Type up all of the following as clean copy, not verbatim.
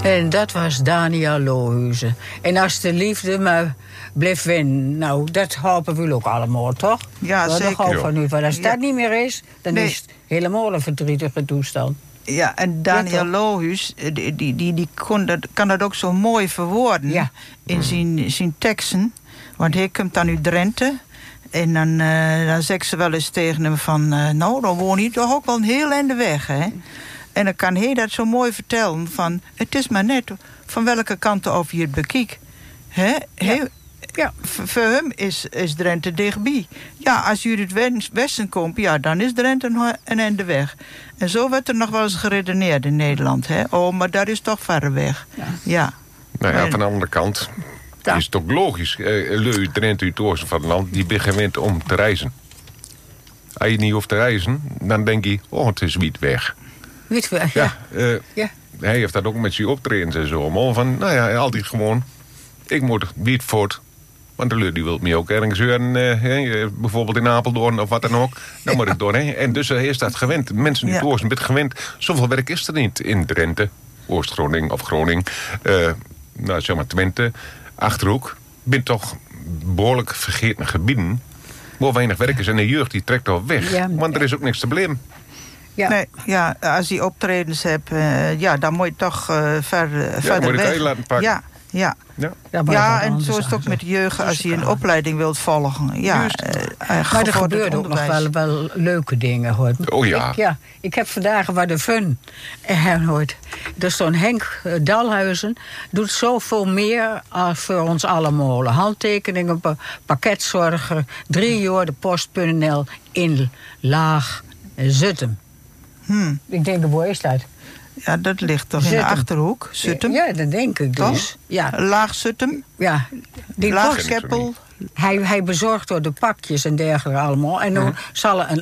En dat was Daniel Lohuizen. En als de liefde maar blijft winnen, nou, dat hopen we ook allemaal, toch? Ja, dat zeker. Van nu. Want als dat niet meer is, dan is het helemaal een verdrietige toestand. Ja, en Daniel Lohuis, die kan dat ook zo mooi verwoorden in zijn teksten. Want hij komt dan uit Drenthe. En dan zegt ze wel eens tegen hem van... nou, dan woon je toch ook wel een heel einde weg, hè? En dan kan hij dat zo mooi vertellen van... het is maar net van welke kant of je het bekijkt. Hè? Ja. Voor hem is Drenthe dichtbij. Ja, als je uit het westen komt, ja, dan is Drenthe een einde weg. En zo wordt er nog wel eens geredeneerd in Nederland. Hè? Oh, maar dat is toch verder weg. Ja. Nou ja, van de andere kant is het ook logisch. Leu, Drenthe, het oosten van het land, die ben gewend om te reizen. Als je niet hoeft te reizen, dan denk je, oh, het is wiet weg. Wiet weg, ja. Hij heeft dat ook met zijn optredens en zo. Maar van, nou ja, altijd gewoon, ik moet wiet voort. Want de leur die wil me ook ergens hören, bijvoorbeeld in Apeldoorn of wat dan ook. Dan moet ik doorheen. En dus hij is dat gewend. Mensen in het oosten zijn gewend. Zoveel werk is er niet in Drenthe, Oost-Groningen of Groningen. Nou, zeg maar Twente, Achterhoek. Ben toch behoorlijk vergeten gebieden. Waar weinig werk is en de jeugd die trekt al weg. Ja, want er is ook niks te beleven. Ja. Nee, ja, als je optredens hebt, dan moet je toch verder moet weg. Je laten pakken. Ja, en zo is het ook met de jeugd als je een opleiding wilt volgen. Ja, maar er gebeuren ook nog wel leuke dingen, hoor. Oh ja. Ik heb vandaag wat de fun hoort. Er stond Henk Dalhuizen, doet zoveel meer voor ons allemaal. Handtekeningen, pakketzorger, 3 jaar de post.nl in Laag Zuttem. Ik denk, waar is dat? Ja, dat ligt toch in de Achterhoek? Zuttem? Ja, dat denk ik dus. Toch? Ja. Laag Zuttem? Ja. Laagkeppel? Hij bezorgt door de pakjes en dergelijke allemaal. En dan zal er een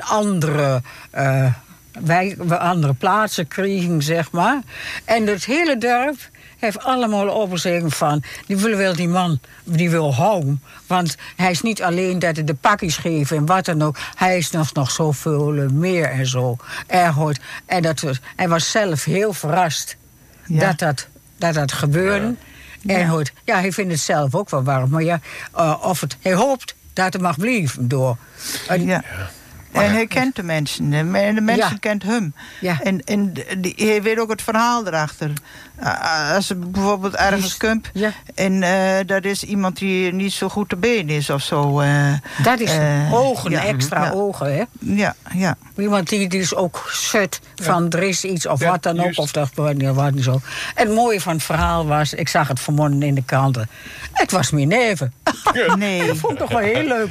andere plaatsen krijgen, zeg maar. En het hele dorp heeft allemaal overzeggen van... die willen wel die man, die wil houden. Want hij is niet alleen dat hij de pakjes geeft en wat dan ook. Hij is nog zoveel meer en zo. En hij was zelf heel verrast dat gebeurde. En hij vindt het zelf ook wel warm. Maar hij hoopt dat het mag blijven door. En hij kent de mensen. En de mensen kent hem. Ja. En hij weet ook het verhaal erachter. Als er bijvoorbeeld ergens komt... en dat is iemand die niet zo goed te been is of zo. Dat is ogen, extra ogen, hè? Ja. Iemand die is ook zut van er is iets of wat dan ook. Of dat wat niet zo. En het mooie van het verhaal was... ik zag het vanmorgen in de kranten. Het was mijn neven. Nee. Dat vond ik toch wel heel leuk.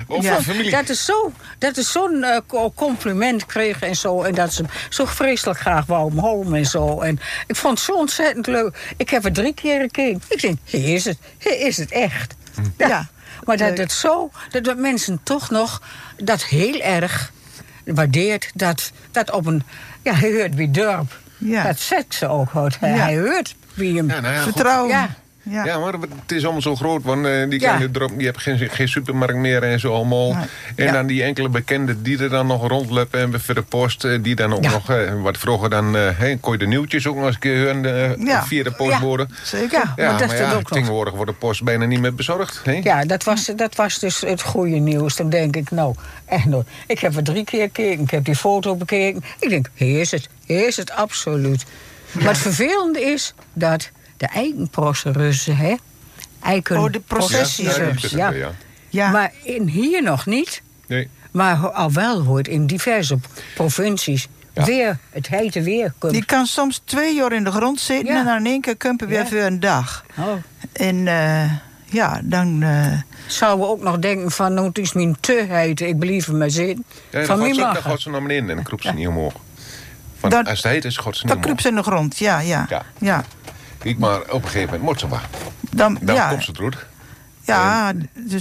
Dat is zo'n compliment kreeg en zo. En dat ze zo vreselijk graag wou omhoog en zo. En ik vond het zo ontzettend leuk. Ik heb het 3 keer gekeken. Ik denk, hier is het echt. Ja. Maar dat mensen toch nog dat heel erg waardeert. Dat op een... Ja, hij hoort wie dorp. Ja. Dat zegt ze ook. Hij hoort wie hem... vertrouwen. Ja, maar het is allemaal zo groot. Want die hebben geen supermarkt meer en zo allemaal. En dan die enkele bekenden die er dan nog rondlopen. En voor de post, die dan ook nog... wat vroeger dan kon je de nieuwtjes ook nog eens een keer horen via de postbode. Zeker. Maar tegenwoordig wordt de post bijna niet meer bezorgd. He? Ja, dat was dus het goede nieuws. Dan denk ik, nou, echt nooit. Ik heb het 3 keer gekeken. Ik heb die foto bekeken. Ik denk, hier is het absoluut. Maar het vervelende is dat... de eikenprocesrussen, hè? De processierussen. Ja. Maar hier nog niet. Nee. Maar al wel hoort in diverse provincies weer het hete weer komt. Die kan soms 2 jaar in de grond zitten en dan in één keer kumpen weer voor een dag. Oh. En dan... Zouden we ook nog denken van, nou, het is mijn te heet, ik blijf er maar zitten. Ja, dan gaat ze naar beneden en dan kroep ze niet omhoog. Als het heet is, gaat ze niet omhoog. Dan kroep ze in de grond, ja. Maar op een gegeven moment moet ze maar. Dan komt ze terug. Ja, dus